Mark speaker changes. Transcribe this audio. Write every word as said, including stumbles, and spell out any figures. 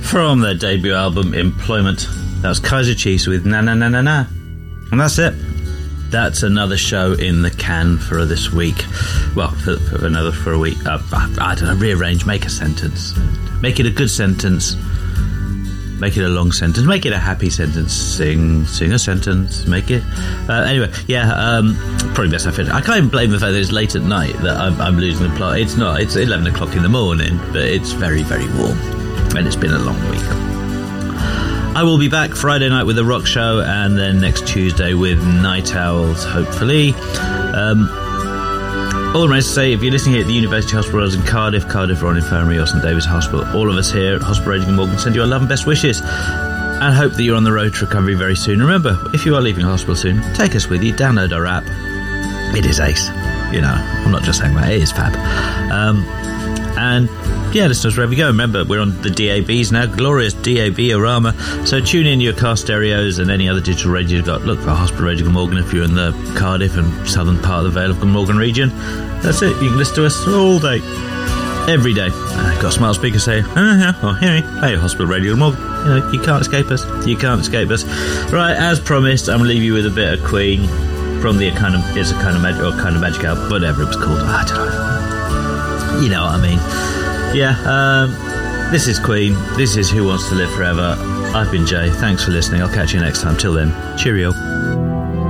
Speaker 1: from their debut album Employment. That was Kaiser Chiefs with Na Na Na Na Na. And that's it. That's another show in the can for this week. Well, for, for another for a week. Uh, I don't know, rearrange, make a sentence. Make it a good sentence. Make it a long sentence. Make it a happy sentence. Sing, sing a sentence. Make it. Uh, anyway, yeah. Um, probably best I finish. I can't even blame the fact that it's late at night that I'm, I'm losing the plot. It's not. It's eleven o'clock in the morning, but it's very, very warm, and it's been a long week. I will be back Friday night with a rock show, and then next Tuesday with Night Owls, hopefully. Um, All I'm going to say, if you're listening here at the University Hospital in Cardiff, Cardiff Royal Infirmary or St David's Hospital, all of us here at Hospital Raging Morgan send you our love and best wishes and hope that you're on the road to recovery very soon. Remember, if you are leaving hospital soon, take us with you, download our app. It is ace. You know, I'm not just saying that, it is fab. Um, and yeah, listeners, wherever you go, remember, we're on the D A Bs now, glorious D A B Orama. So tune in your car stereos and any other digital radio you've got. Look for Hospital Radio Glamorgan if you're in the Cardiff and southern part of the Vale of Glamorgan region. That's it. You can listen to us all day, every day. Uh, got a smart speaker saying, oh, yeah, oh, hear me. Hey, Hospital Radio Glamorgan. You know, you can't escape us. You can't escape us. Right, as promised, I'm going to leave you with a bit of Queen from the kind of, it's a kind of magic, or kind of magic album, whatever it was called. I don't know. You know what I mean. Yeah, um, this is Queen. This is Who Wants to Live Forever. I've been Jay. Thanks for listening. I'll catch you next time. Till then, cheerio.